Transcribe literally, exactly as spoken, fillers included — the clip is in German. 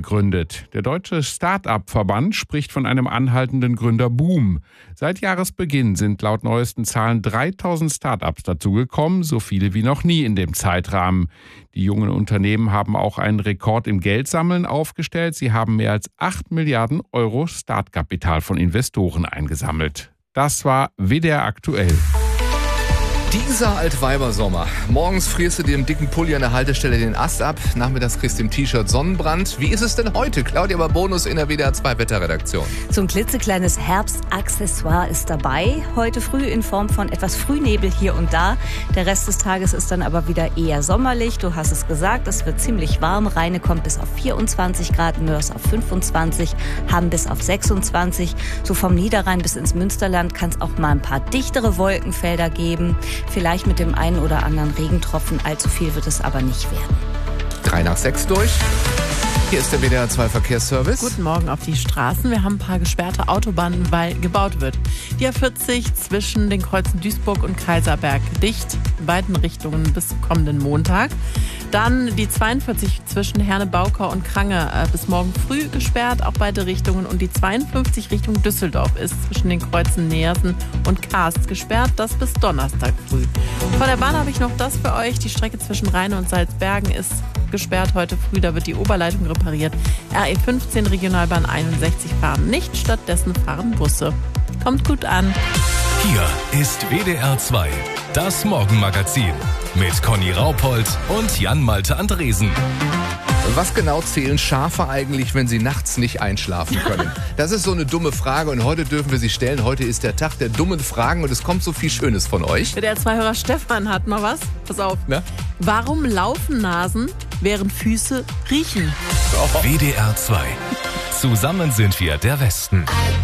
gegründet. Der Deutsche Start-up-Verband spricht von einem anhaltenden Gründerboom. Seit Jahresbeginn sind laut neuesten Zahlen dreitausend Start-ups dazugekommen, so viele wie noch nie in dem Zeitrahmen. Die jungen Unternehmen haben auch einen Rekord im Geldsammeln aufgestellt. Sie haben mehr als acht Milliarden Euro Startkapital von Investoren eingesammelt. Das war W D R aktuell. Dieser Altweibersommer. Morgens frierst du dir im dicken Pulli an der Haltestelle den Ast ab, nachmittags kriegst du im T-Shirt Sonnenbrand. Wie ist es denn heute? Claudia Babonus in der W D R zwei Wetterredaktion. So ein klitzekleines Herbstaccessoire ist dabei. Heute früh in Form von etwas Frühnebel hier und da. Der Rest des Tages ist dann aber wieder eher sommerlich. Du hast es gesagt, es wird ziemlich warm. Rheine kommt bis auf vierundzwanzig Grad, Mörs auf fünfundzwanzig, Hamm bis auf sechsundzwanzig. So vom Niederrhein bis ins Münsterland kann es auch mal ein paar dichtere Wolkenfelder geben. Vielleicht mit dem einen oder anderen Regentropfen. Allzu viel wird es aber nicht werden. Drei nach sechs durch. Hier ist der W D R zwei Verkehrsservice. Guten Morgen auf die Straßen. Wir haben ein paar gesperrte Autobahnen, weil gebaut wird. Die A vierzig zwischen den Kreuzen Duisburg und Kaiserberg dicht, in beiden Richtungen bis kommenden Montag. Dann die zweiundvierzig zwischen Herne-Baukau und Krange äh, bis morgen früh gesperrt, auch beide Richtungen. Und die zweiundfünfzig Richtung Düsseldorf ist zwischen den Kreuzen Neersen und Karst gesperrt, das bis Donnerstag früh. Von der Bahn habe ich noch das für euch. Die Strecke zwischen Rheine und Salzbergen ist gesperrt heute früh, da wird die Oberleitung repariert. R E fünfzehn Regionalbahn einundsechzig fahren nicht, stattdessen fahren Busse. Kommt gut an. Hier ist W D R zwei, das Morgenmagazin mit Conny Raupold und Jan-Malte Andresen. Was genau zählen Schafe eigentlich, wenn sie nachts nicht einschlafen können? Das ist so eine dumme Frage und heute dürfen wir sie stellen. Heute ist der Tag der dummen Fragen und es kommt so viel Schönes von euch. W D R zwei-Hörer Stefan hat mal was. Pass auf. Na? Warum laufen Nasen, während Füße riechen? W D R zwei. Zusammen sind wir der Westen.